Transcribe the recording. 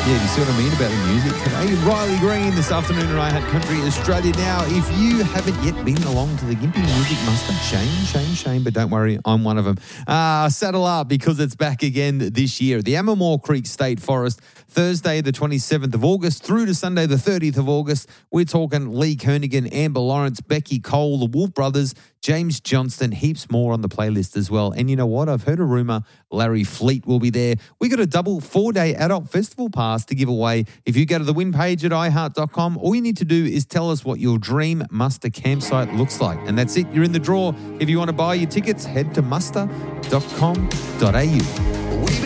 Yeah, do you see what I mean about the music today? Riley Green this afternoon and I had Country Australia. Now, if you haven't yet been along to the Gympie Music Muster, shame, but don't worry, I'm one of them. Saddle up because it's back again this year. The Ammermoor Creek State Forest, Thursday the 27th of August through to Sunday the 30th of August. We're talking Lee Kernigan, Amber Lawrence, Becky Cole, the Wolf Brothers, James Johnston, heaps more on the playlist as well. And you know what? I've heard a rumour Larry Fleet will be there. We got a double 4-day adult festival pass to give away. If you go to the win page at iheart.com, all you need to do is tell us what your dream muster campsite looks like. And that's it. You're in the draw. If you want to buy your tickets, head to muster.com.au.